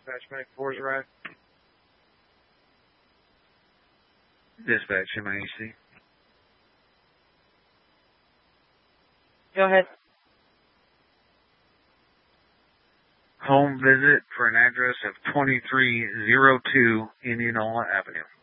Dispatch Medic 4's arrived. Dispatch MIAC. Go ahead. Home visit for an address of 2302 Indianola Avenue.